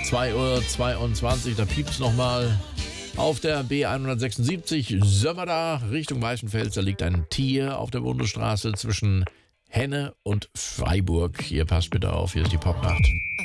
2:22 Uhr, da piept's nochmal. Auf der B176 Sömmerda Richtung Weißenfels, da liegt ein Tier auf der Bundesstraße zwischen Henne und Freiburg. Hier passt bitte auf, hier ist die Popnacht.